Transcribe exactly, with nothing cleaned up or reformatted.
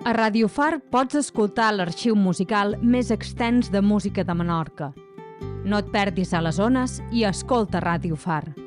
A Ràdio Far pots escoltar l'arxiu musical més extens de música de Menorca. No et perdis a les ones i escolta Ràdio Far.